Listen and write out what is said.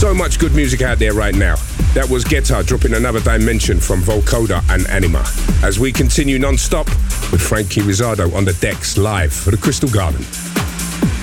So much good music out there right now. That was Guetta dropping another dimension from Vocoder and Anima. As we continue non-stop with Frankie Rizzardo on the decks live for the Crystal Garden.